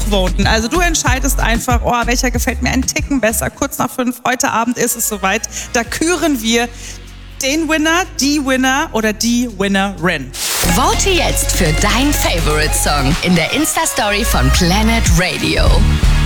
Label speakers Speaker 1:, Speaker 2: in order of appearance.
Speaker 1: mitvoten. Also du entscheidest einfach, welcher gefällt mir einen Ticken besser. Kurz nach 5, heute Abend ist es soweit. Da küren wir den Winner, die Winner oder die Winnerin.
Speaker 2: Vote jetzt für dein Favorite Song in der Insta-Story von Planet Radio.